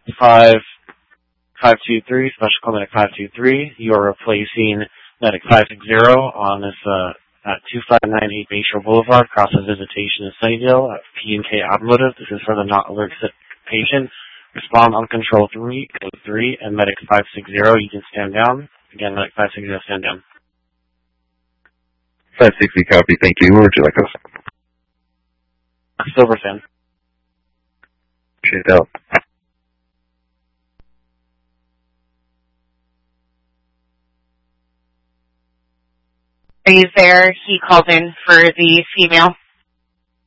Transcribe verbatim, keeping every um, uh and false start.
five five two three, Special Call Medic five two three. You are replacing Medic five six zero on this uh, at two five nine eight Bayshore Boulevard, cross of Visitation in Sunnyvale at P and K Automotive. This is for the not alert sick patient. Respond on control three, code three, and Medic five six zero. You can stand down. Again, Medic five six zero, stand down. five sixty, copy. Thank you. Where would you like us? Silverfin. Appreciate that. Are you there? He called in for the female.